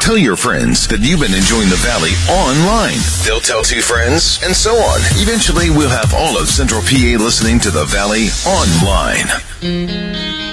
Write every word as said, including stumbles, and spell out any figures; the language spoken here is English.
Tell your friends that you've been enjoying the Valley online. They'll tell two friends, and so on. Eventually, we'll have all of Central P A listening to the Valley online.